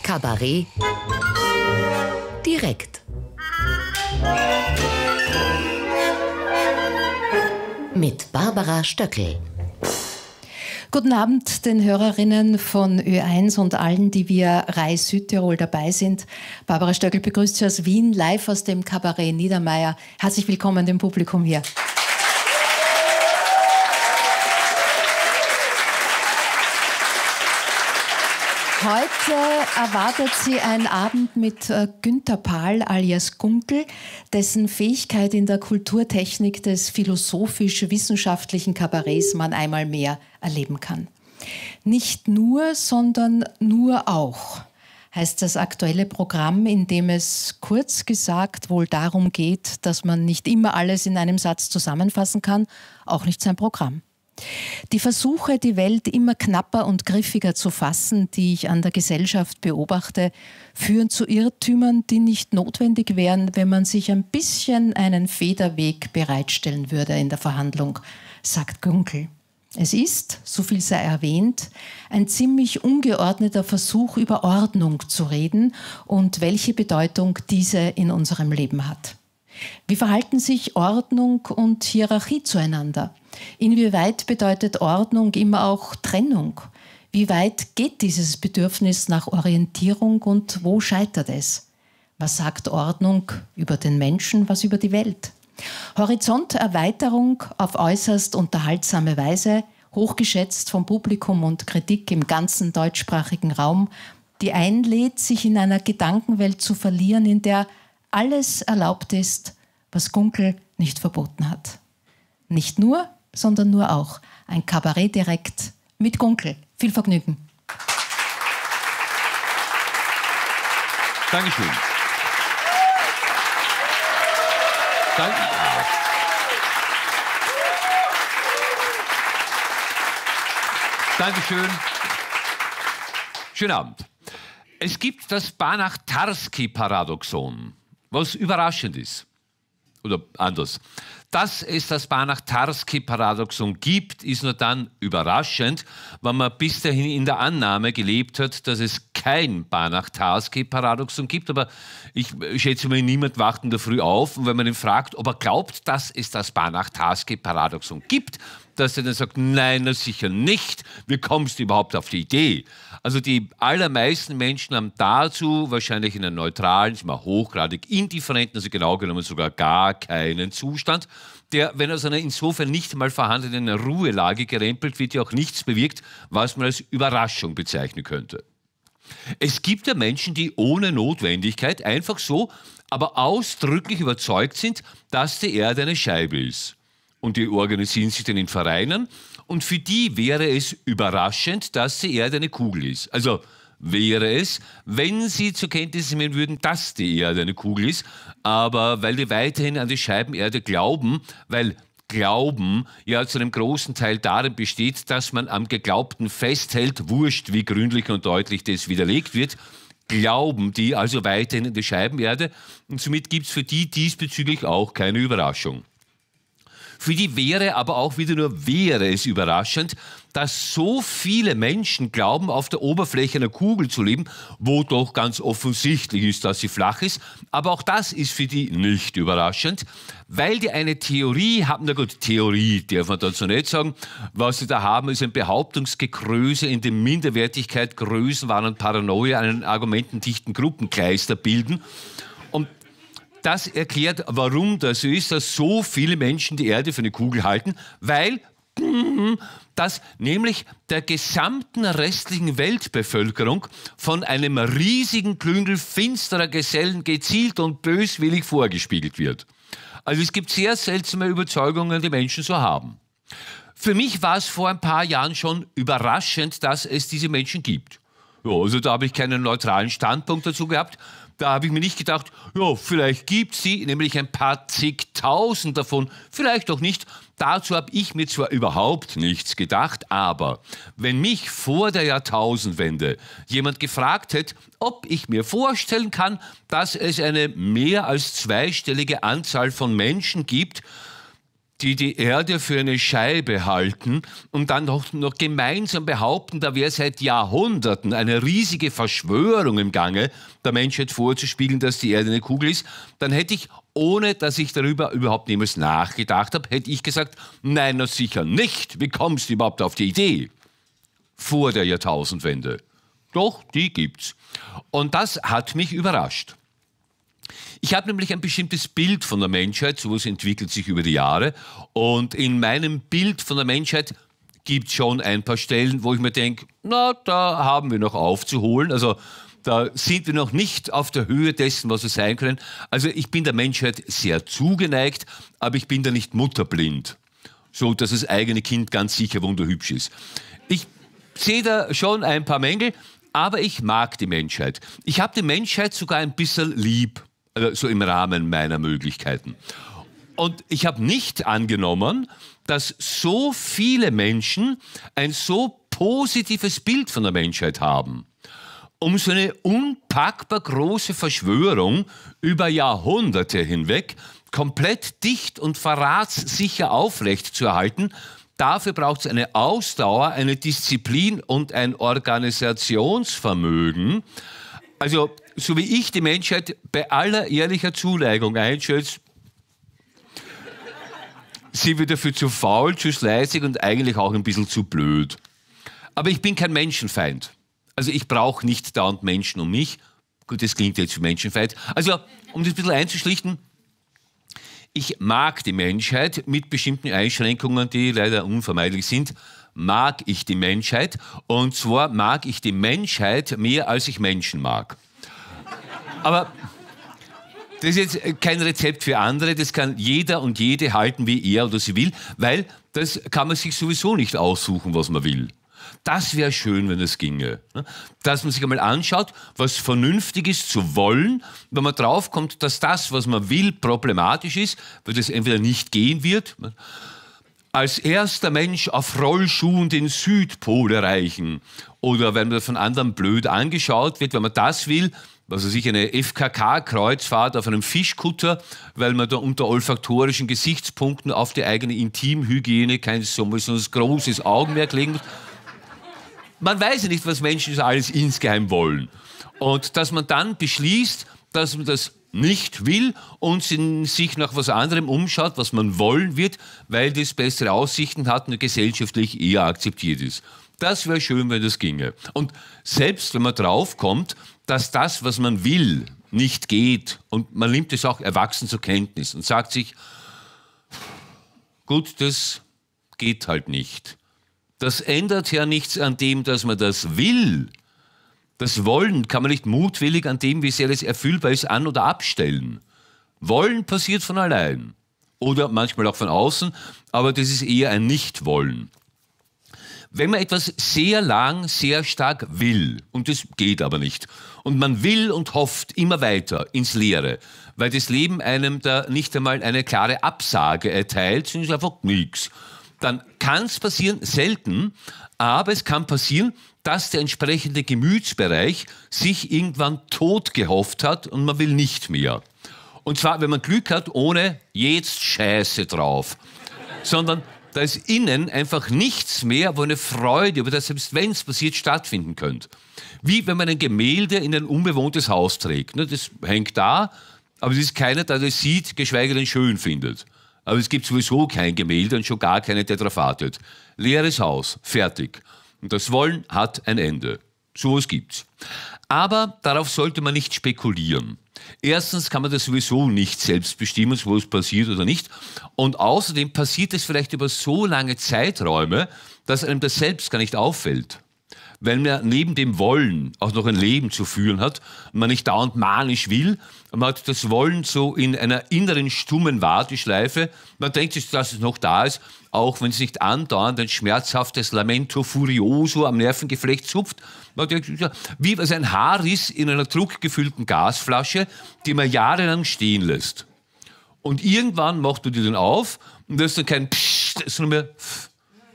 Kabarett direkt. Mit Barbara Stöckl. Guten Abend den Hörerinnen von Ö1 und allen, die via Rai Südtirol dabei sind. Barbara Stöckl begrüßt Sie aus Wien, live aus dem Kabarett Niedermeyer. Herzlich willkommen dem Publikum hier. Heute erwartet Sie ein Abend mit Günter Pahl alias Gunkel, dessen Fähigkeit in der Kulturtechnik des philosophisch-wissenschaftlichen Kabarets man einmal mehr erleben kann. Nicht nur, sondern nur auch, heißt das aktuelle Programm, in dem es kurz gesagt wohl darum geht, dass man nicht immer alles in einem Satz zusammenfassen kann, auch nicht sein Programm. Die Versuche, die Welt immer knapper und griffiger zu fassen, die ich an der Gesellschaft beobachte, führen zu Irrtümern, die nicht notwendig wären, wenn man sich ein bisschen einen Federweg bereitstellen würde in der Verhandlung, sagt Gunkel. Es ist, so viel sei erwähnt, ein ziemlich ungeordneter Versuch, über Ordnung zu reden und welche Bedeutung diese in unserem Leben hat. Wie verhalten sich Ordnung und Hierarchie zueinander? Inwieweit bedeutet Ordnung immer auch Trennung? Wie weit geht dieses Bedürfnis nach Orientierung und wo scheitert es? Was sagt Ordnung über den Menschen, was über die Welt? Horizonterweiterung auf äußerst unterhaltsame Weise, hochgeschätzt vom Publikum und Kritik im ganzen deutschsprachigen Raum, die einlädt, sich in einer Gedankenwelt zu verlieren, in der alles erlaubt ist, was Gunkel nicht verboten hat. Nicht nur, sondern nur auch. Ein Kabarett direkt mit Gunkel. Viel Vergnügen. Dankeschön. Dankeschön. Schönen Abend. Es gibt das Banach-Tarski-Paradoxon, was überraschend ist. Oder anders. Dass es das Banach-Tarski-Paradoxon gibt, ist nur dann überraschend, wenn man bis dahin in der Annahme gelebt hat, dass es kein Banach-Tarski-Paradoxon gibt. Aber ich schätze mal, niemand wacht in der Früh auf. Und wenn man ihn fragt, ob er glaubt, dass es das Banach-Tarski-Paradoxon gibt, dass er dann sagt, nein, na sicher nicht. Wie kommst du überhaupt auf die Idee? Also die allermeisten Menschen haben dazu wahrscheinlich in einem neutralen, hochgradig indifferenten, also genau genommen sogar gar keinen Zustand, der, wenn aus einer insofern nicht mal vorhandenen Ruhelage gerempelt wird, ja auch nichts bewirkt, was man als Überraschung bezeichnen könnte. Es gibt ja Menschen, die ohne Notwendigkeit einfach so, aber ausdrücklich überzeugt sind, dass die Erde eine Scheibe ist. Und die organisieren sich dann in Vereinen und für die wäre es überraschend, dass die Erde eine Kugel ist. Also wäre es, wenn sie zur Kenntnis nehmen würden, dass die Erde eine Kugel ist, aber weil die weiterhin an die Scheibenerde glauben, weil Glauben ja zu einem großen Teil darin besteht, dass man am Geglaubten festhält, wurscht, wie gründlich und deutlich das widerlegt wird, glauben die also weiterhin an die Scheibenerde und somit gibt es für die diesbezüglich auch keine Überraschung. Für die wäre aber auch wieder nur wäre es überraschend, dass so viele Menschen glauben, auf der Oberfläche einer Kugel zu leben, wo doch ganz offensichtlich ist, dass sie flach ist. Aber auch das ist für die nicht überraschend, weil die eine Theorie haben, na gut, Theorie darf man dazu nicht sagen, was sie da haben, ist ein Behauptungsgekröse, in dem Minderwertigkeit, Größenwahn und Paranoia einen argumentendichten Gruppenkleister bilden. Und das erklärt, warum das so ist, dass so viele Menschen die Erde für eine Kugel halten, weil das nämlich der gesamten restlichen Weltbevölkerung von einem riesigen Klüngel finsterer Gesellen gezielt und böswillig vorgespiegelt wird. Also es gibt sehr seltsame Überzeugungen, die Menschen so haben. Für mich war es vor ein paar Jahren schon überraschend, dass es diese Menschen gibt. Ja, also da habe ich keinen neutralen Standpunkt dazu gehabt. Da habe ich mir nicht gedacht, ja, vielleicht gibt es sie, nämlich ein paar zigtausend davon, vielleicht auch nicht. Dazu habe ich mir zwar überhaupt nichts gedacht, aber wenn mich vor der Jahrtausendwende jemand gefragt hätte, ob ich mir vorstellen kann, dass es eine mehr als zweistellige Anzahl von Menschen gibt, die die Erde für eine Scheibe halten und dann noch gemeinsam behaupten, da wäre seit Jahrhunderten eine riesige Verschwörung im Gange, der Menschheit vorzuspiegeln, dass die Erde eine Kugel ist, dann hätte ich, ohne dass ich darüber überhaupt niemals nachgedacht habe, hätte ich gesagt, nein, na sicher nicht. Wie kommst du überhaupt auf die Idee? Vor der Jahrtausendwende. Doch, die gibt's. Und das hat mich überrascht. Ich habe nämlich ein bestimmtes Bild von der Menschheit, sowas entwickelt sich über die Jahre. Und in meinem Bild von der Menschheit gibt es schon ein paar Stellen, wo ich mir denke, na, da haben wir noch aufzuholen. Also da sind wir noch nicht auf der Höhe dessen, was wir sein können. Also ich bin der Menschheit sehr zugeneigt, aber ich bin da nicht mutterblind. So, dass das eigene Kind ganz sicher wunderhübsch ist. Ich sehe da schon ein paar Mängel, aber ich mag die Menschheit. Ich habe die Menschheit sogar ein bisschen lieb. So im Rahmen meiner Möglichkeiten. Und ich habe nicht angenommen, dass so viele Menschen ein so positives Bild von der Menschheit haben. Um so eine unpackbar große Verschwörung über Jahrhunderte hinweg komplett dicht und verratssicher aufrechtzuerhalten, dafür braucht es eine Ausdauer, eine Disziplin und ein Organisationsvermögen. Also, so wie ich die Menschheit bei aller ehrlicher Zuneigung einschätze, sie wird dafür zu faul, zu schleißig und eigentlich auch ein bisschen zu blöd. Aber ich bin kein Menschenfeind. Also ich brauche nicht dauernd Menschen um mich. Gut, das klingt jetzt wie Menschenfeind. Also, um das ein bisschen einzuschlichten, ich mag die Menschheit mit bestimmten Einschränkungen, die leider unvermeidlich sind, mag ich die Menschheit. Und zwar mag ich die Menschheit mehr, als ich Menschen mag. Aber das ist jetzt kein Rezept für andere, das kann jeder und jede halten, wie er oder sie will, weil das kann man sich sowieso nicht aussuchen, was man will. Das wäre schön, wenn es ginge. Dass man sich einmal anschaut, was vernünftig ist zu wollen, wenn man draufkommt, dass das, was man will, problematisch ist, weil das entweder nicht gehen wird. Als erster Mensch auf Rollschuhen den Südpol erreichen. Oder wenn man von anderen blöd angeschaut wird, wenn man das will, also sich eine FKK-Kreuzfahrt auf einem Fischkutter, weil man da unter olfaktorischen Gesichtspunkten auf die eigene Intimhygiene kein so großes Augenmerk legen muss. Man weiß ja nicht, was Menschen so alles insgeheim wollen. Und dass man dann beschließt, dass man das nicht will und sich nach was anderem umschaut, was man wollen wird, weil das bessere Aussichten hat und gesellschaftlich eher akzeptiert ist. Das wäre schön, wenn das ginge. Und selbst wenn man draufkommt, dass das, was man will, nicht geht und man nimmt es auch erwachsen zur Kenntnis und sagt sich, gut, das geht halt nicht. Das ändert ja nichts an dem, dass man das will. Das Wollen kann man nicht mutwillig an dem, wie sehr es erfüllbar ist, an- oder abstellen. Wollen passiert von allein. Oder manchmal auch von außen, aber das ist eher ein Nicht-Wollen. Wenn man etwas sehr lang, sehr stark will, und das geht aber nicht, und man will und hofft immer weiter ins Leere, weil das Leben einem da nicht einmal eine klare Absage erteilt, sondern es ist einfach nichts, dann kann es passieren, selten, aber es kann passieren, dass der entsprechende Gemütsbereich sich irgendwann tot gehofft hat und man will nicht mehr. Und zwar, wenn man Glück hat, ohne jetzt Scheiße drauf, sondern da ist innen einfach nichts mehr, wo eine Freude, über das selbst wenn es passiert, stattfinden könnte. Wie wenn man ein Gemälde in ein unbewohntes Haus trägt. Das hängt da, aber es ist keiner, der das sieht, geschweige denn schön findet. Aber es gibt sowieso kein Gemälde und schon gar keine Tetrafatet. Leeres Haus, fertig. Und das Wollen hat ein Ende. So was gibt's. Aber darauf sollte man nicht spekulieren. Erstens kann man das sowieso nicht selbst bestimmen, wo es passiert oder nicht. Und außerdem passiert es vielleicht über so lange Zeiträume, dass einem das selbst gar nicht auffällt. Weil man neben dem Wollen auch noch ein Leben zu führen hat und man nicht dauernd manisch will. Man hat das Wollen so in einer inneren stummen Warteschleife. Man denkt sich, dass es noch da ist, auch wenn es nicht andauernd ein schmerzhaftes Lamento Furioso am Nervengeflecht zupft. Man denkt, wie was ein Haarriss in einer druckgefüllten Gasflasche, die man jahrelang stehen lässt. Und irgendwann macht man die dann auf und das ist dann kein Psst, sondern mehr Pff.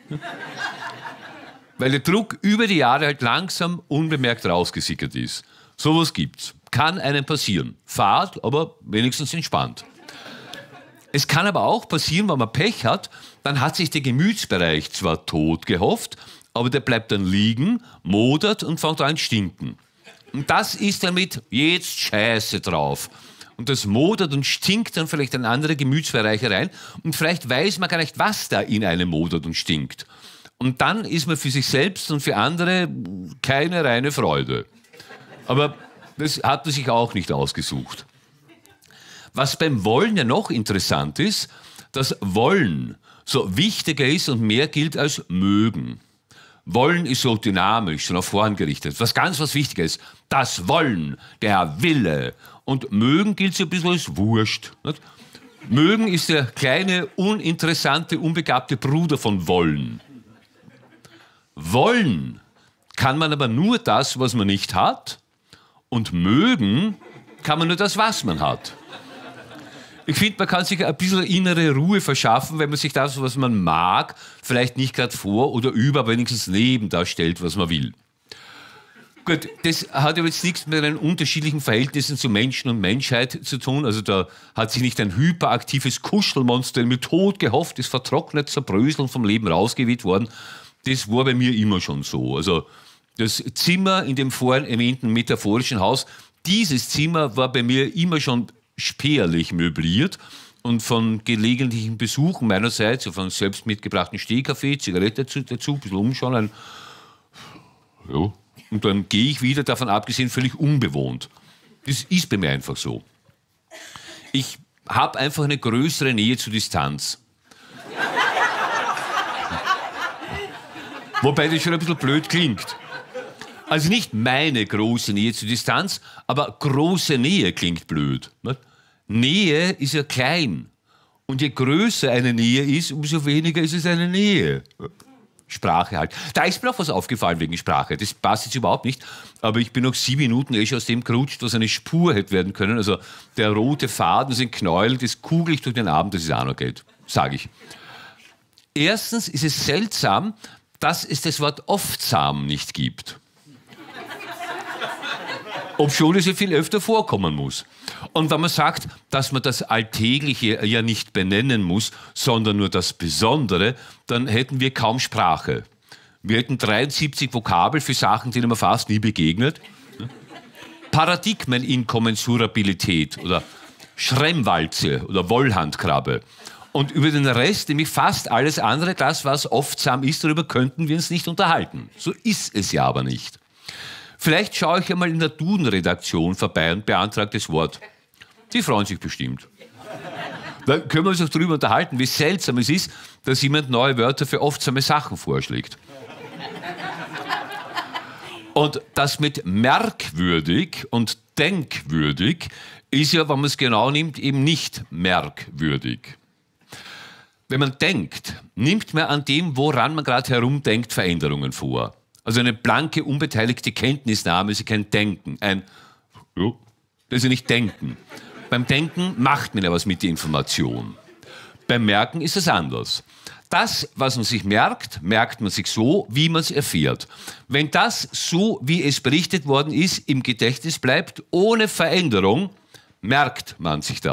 Weil der Druck über die Jahre halt langsam unbemerkt rausgesickert ist. Sowas gibt's. Kann einem passieren. Fahrt, aber wenigstens entspannt. Es kann aber auch passieren, wenn man Pech hat, dann hat sich der Gemütsbereich zwar tot gehofft, aber der bleibt dann liegen, modert und fängt an zu stinken. Und das ist damit jetzt Scheiße drauf. Und das modert und stinkt dann vielleicht in andere Gemütsbereiche rein und vielleicht weiß man gar nicht, was da in einem modert und stinkt. Und dann ist man für sich selbst und für andere keine reine Freude. Aber das hat man sich auch nicht ausgesucht. Was beim Wollen ja noch interessant ist, dass Wollen so wichtiger ist und mehr gilt als Mögen. Wollen ist so dynamisch, so nach vorn gerichtet. Was wichtiger ist, das Wollen, der Wille. Und Mögen gilt so ein bisschen als Wurscht. Nicht? Mögen ist der kleine, uninteressante, unbegabte Bruder von Wollen. Wollen kann man aber nur das, was man nicht hat. Und mögen kann man nur das, was man hat. Ich finde, man kann sich ein bisschen innere Ruhe verschaffen, wenn man sich das, was man mag, vielleicht nicht gerade vor oder über, aber wenigstens neben das stellt, was man will. Gut, das hat aber jetzt nichts mit den unterschiedlichen Verhältnissen zu Menschen und Menschheit zu tun. Also da hat sich nicht ein hyperaktives Kuschelmonster mit Tod gehofft, ist vertrocknet, zerbröseln vom Leben rausgeweht worden. Das war bei mir immer schon so. Also das Zimmer in dem vorhin erwähnten metaphorischen Haus, dieses Zimmer war bei mir immer schon spärlich möbliert und von gelegentlichen Besuchen meinerseits, so von selbst mitgebrachten Stehkaffee, Zigarette dazu, ein bisschen umschauen, ja, und dann gehe ich wieder, davon abgesehen, völlig unbewohnt. Das ist bei mir einfach so. Ich habe einfach eine größere Nähe zur Distanz. Wobei das schon ein bisschen blöd klingt. Also nicht meine große Nähe zur Distanz, aber große Nähe klingt blöd. Nicht? Nähe ist ja klein. Und je größer eine Nähe ist, umso weniger ist es eine Nähe. Sprache halt. Da ist mir auch was aufgefallen wegen Sprache. Das passt jetzt überhaupt nicht. Aber ich bin noch 7 Minuten schon aus dem gerutscht, was eine Spur hätte werden können. Also der rote Faden, das ist ein Knäuel, das kugel ich durch den Abend, dass es auch noch geht. Sage ich. Erstens ist es seltsam, dass es das Wort oftsam nicht gibt. Obschon es ja viel öfter vorkommen muss. Und wenn man sagt, dass man das Alltägliche ja nicht benennen muss, sondern nur das Besondere, dann hätten wir kaum Sprache. Wir hätten 73 Vokabel für Sachen, denen man fast nie begegnet. Paradigmeninkommensurabilität oder Schremmwalze oder Wollhandkrabbe. Und über den Rest, nämlich fast alles andere, das, was oftsam ist, darüber könnten wir uns nicht unterhalten. So ist es ja aber nicht. Vielleicht schaue ich einmal in der Duden-Redaktion vorbei und beantrage das Wort. Die freuen sich bestimmt. Da können wir uns auch darüber unterhalten, wie seltsam es ist, dass jemand neue Wörter für oftsame Sachen vorschlägt. Und das mit merkwürdig und denkwürdig ist ja, wenn man es genau nimmt, eben nicht merkwürdig. Wenn man denkt, nimmt man an dem, woran man gerade herumdenkt, Veränderungen vor. Also eine blanke, unbeteiligte Kenntnisnahme ist kein Denken. Das ist ja nicht Denken. Beim Denken macht man ja was mit der Information. Beim Merken ist es anders. Das, was man sich merkt, merkt man sich so, wie man es erfährt. Wenn das so, wie es berichtet worden ist, im Gedächtnis bleibt, ohne Veränderung, merkt man sich das.